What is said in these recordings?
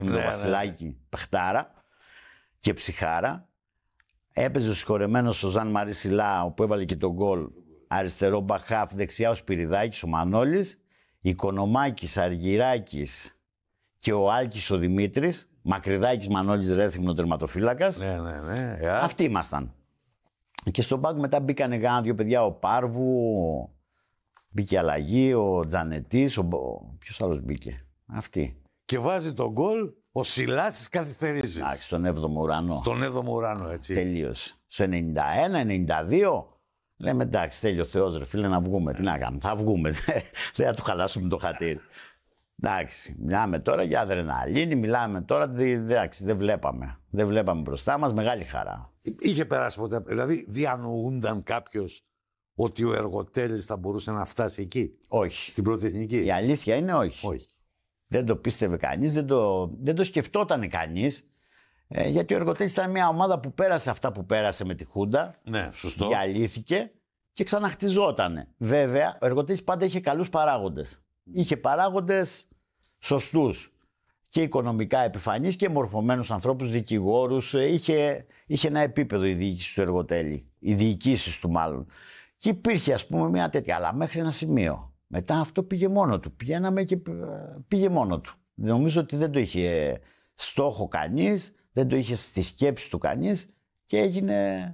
με το Βασιλάκι παιχτάρα και ψυχάρα. Έπαιζε ο συγχωρεμένος ο Ζαν Μαρί Σιλά, που έβαλε και τον γκολ. Αριστερό μπαχάφ, δεξιά ο Σπυριδάκης, ο Μανώλης, Οικονομάκης, Αργυράκης και ο Άλκης ο Δημήτρης. Μακριδάκης, Μανώλης, Ρέθυμνο, τερματοφύλακας. Ναι. Αυτοί ήμασταν. Και στον πάγκο μετά μπήκανε δύο παιδιά, ο Πάρβου, μπήκε αλλαγή, ο Τζανετής, ποιος άλλος μπήκε. Αυτοί. Και βάζει τον γκολ ο Σιλάς στις καθυστερήσεις. Εντάξει, στον 7ο ουρανό. Στον 7ο ουρανό, έτσι. Τελείωσε. Στο 91-92, λέμε εντάξει, θέλει ο Θεός ρε φίλε να βγούμε. Τι να κάνουμε, θα βγούμε. Δεν θα του χαλάσουμε το χατήρι. Εντάξει, μιλάμε τώρα για αδρεναλίνη, μιλάμε τώρα, εντάξει, δεν βλέπαμε. Δεν βλέπαμε μπροστά μας, μεγάλη χαρά. Είχε περάσει ποτέ, δηλαδή διανοούνταν κάποιος ότι ο Εργοτέλης θα μπορούσε να φτάσει εκεί? Όχι. Στην πρώτη εθνική? Η αλήθεια είναι όχι. Δεν το πίστευε κανείς, δεν το σκεφτόταν κανείς. Γιατί ο Εργοτέλης ήταν μια ομάδα που πέρασε αυτά που πέρασε με τη Χούντα. Ναι, σωστό. Διαλύθηκε και ξαναχτιζότανε. Βέβαια, ο Εργοτέλης πάντα είχε καλούς παράγοντες. Είχε παράγοντες σωστούς και οικονομικά επιφανείς και μορφωμένους ανθρώπους, δικηγόρους. Είχε ένα επίπεδο η διοίκηση του Εργοτέλη. Οι διοικήσεις του μάλλον. Και υπήρχε ας πούμε μια τέτοια, αλλά μέχρι ένα σημείο. Μετά αυτό πήγε μόνο του. Πηγαίναμε και πήγε μόνο του. Νομίζω ότι δεν το είχε στόχο κανείς, δεν το είχε στη σκέψη του κανείς και έγινε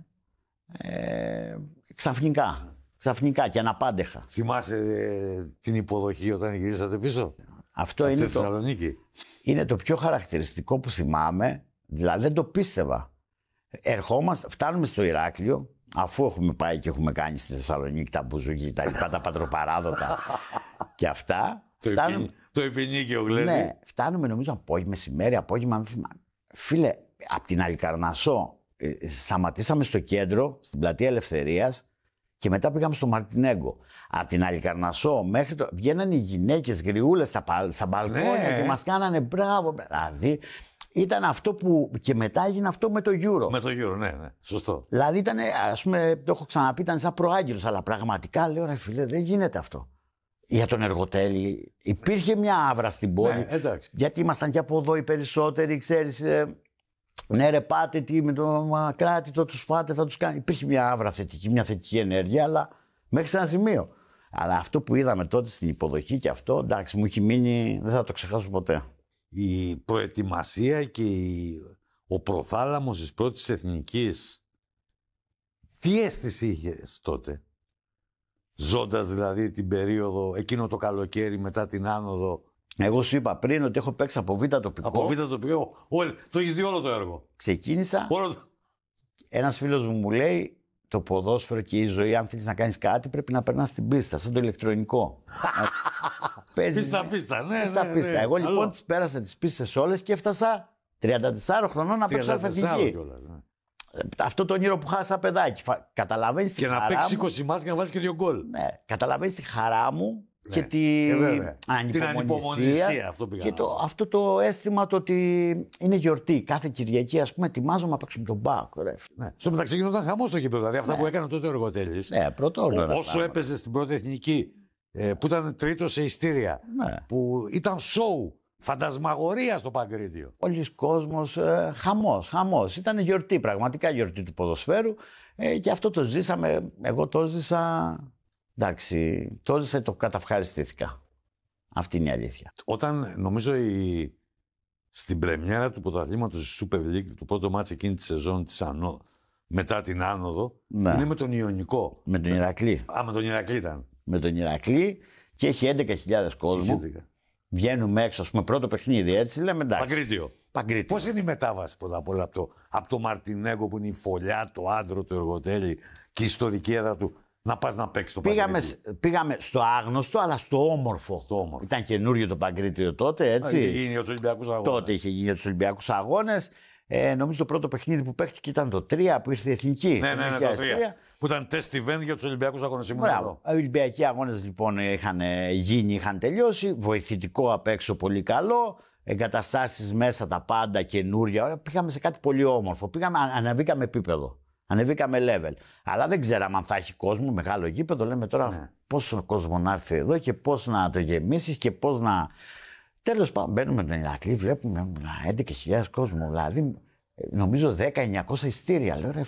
ξαφνικά και αναπάντεχα. Θυμάσαι την υποδοχή όταν γυρίσατε πίσω? Αυτό είναι το πιο χαρακτηριστικό που θυμάμαι, δηλαδή δεν το πίστευα. Φτάνουμε στο Ηράκλειο, αφού έχουμε πάει και έχουμε κάνει στη Θεσσαλονίκη τα μπουζούκια, τα λοιπά, τα πατροπαράδοτα και αυτά. Το Επινίκιο γλέντι. Ναι, φτάνουμε νομίζω απόγευμα. Φίλε, από την Αλικαρνασσό σταματήσαμε στο κέντρο, στην πλατεία Ελευθερίας και μετά πήγαμε στο Μαρτινέγκο. Από την Αλικαρνασσό μέχρι το... Βγαίνανε οι γυναίκες γριούλες στα μπαλκόνια και μας κάνανε μπράβο. Δηλαδή ήταν αυτό που και μετά έγινε αυτό με το Euro. Με το Euro, ναι, σωστό. Δηλαδή ήταν, ας πούμε, το έχω ξαναπεί, ήταν σαν προάγγελος, αλλά πραγματικά λέω ρε φίλε, δεν γίνεται αυτό. Για τον Εργοτέλη υπήρχε μια άβρα στην πόλη. Ναι, εντάξει. Γιατί ήμασταν και από εδώ οι περισσότεροι, ξέρεις. Ναι, ρε, πάτε τι με το Μακράτητο, τους φάτε, θα τους κάνει. Υπήρχε μια άβρα θετική, μια θετική ενέργεια, αλλά μέχρι σε ένα σημείο. Αλλά αυτό που είδαμε τότε στην υποδοχή και αυτό, εντάξει, μου έχει μείνει, δεν θα το ξεχάσω ποτέ. Η προετοιμασία και ο προθάλαμος της πρώτης εθνικής, τι αίσθηση είχες τότε? Ζώντας δηλαδή την περίοδο, εκείνο το καλοκαίρι μετά την άνοδο. Εγώ σου είπα πριν ότι έχω παίξει από β' τοπικό. Από β' τοπικό. Το έχεις δει όλο το έργο. Ξεκίνησα. Ένας φίλος μου λέει το ποδόσφαιρο και η ζωή, αν θέλεις να κάνεις κάτι, πρέπει να περνάς την πίστα, σαν το ηλεκτρονικό. Πίστα, ναι. Εγώ λοιπόν τις πέρασα τις πίστες όλες και έφτασα 34 χρονών να παίξω αλφαβητική. Αυτό το όνειρο που χάσα παιδάκι. Καταλαβαίνεις τη χαρά μου. Και να παίξεις 20 μάτς και να βάλεις και 2 γκολ. Ναι, καταλαβαίνεις τη χαρά μου. Και την ανυπομονησία και αυτό το αίσθημα το ότι είναι γιορτή. Κάθε Κυριακή, ας πούμε, ετοιμάζομαι να παίξουμε τον Μπάκ. Ναι. Στο μεταξύ γινόταν χαμός στο γήπεδο. Δηλαδή αυτά που έκανε τότε ο Εργοτέλης. Ναι, όσο έπαιζε στην πρώτη εθνική, που ήταν τρίτο σε ειστήρια, που ήταν σοου, φαντασμαγορία στο Παγκρίτιο. Όλος κόσμος, χαμός. Ήταν γιορτή, πραγματικά γιορτή του ποδοσφαίρου και αυτό το ζήσαμε. Εγώ το ζήσα. Εντάξει, τότε το καταυχαριστήθηκα. Αυτή είναι η αλήθεια. Όταν νομίζω στην πρεμιέρα του πρωταθλήματος της Super League, το πρώτο μάτς εκείνη τη σεζόν μετά την άνοδο, είναι με τον Ιωνικό. Με τον Ηρακλή. Με τον Ηρακλή ήταν. Με τον Ηρακλή και έχει 11.000 κόσμο. Βγαίνουμε έξω, ας πούμε, πρώτο παιχνίδι, έτσι λέμε εντάξει. Παγκρίτιο. Πώς είναι η μετάβαση πρώτα απ' όλα από το Μαρτινέγκο που είναι η φωλιά, το άντρο, το Εργοτέλη και η ιστορική έδρα του, να πας να παίξεις το Παγκρίτιο? Πήγαμε στο άγνωστο, αλλά στο όμορφο. Ήταν καινούριο το Παγκρίτιο τότε, έτσι. Είχε γίνει για τους Ολυμπιακούς Αγώνες. Τότε είχε γίνει για τους Ολυμπιακούς Αγώνες. Νομίζω το πρώτο παιχνίδι που παίχτηκε ήταν το 3 που ήρθε η Εθνική. Ναι, το 3. Που ήταν test event για τους Ολυμπιακούς Αγώνες. Οι Ολυμπιακοί Αγώνες λοιπόν είχαν γίνει, είχαν τελειώσει. Βοηθητικό απ' έξω πολύ καλό. Εγκαταστάσεις μέσα τα πάντα καινούρια. Πήγαμε σε κάτι πολύ όμορφο. Ανεβήκαμε επίπεδο. Ανεβήκαμε level. Αλλά δεν ξέραμε αν θα έχει κόσμο, μεγάλο γήπεδο. Λέμε τώρα πόσο κόσμο να έρθει εδώ και πώς να το γεμίσεις και πώς να. Τέλος πάντων, μπαίνουμε στην Ηρακλή, βλέπουμε 11.000 κόσμο. Δηλαδή, νομίζω 10.900 ειστήρια. Λέω, ρε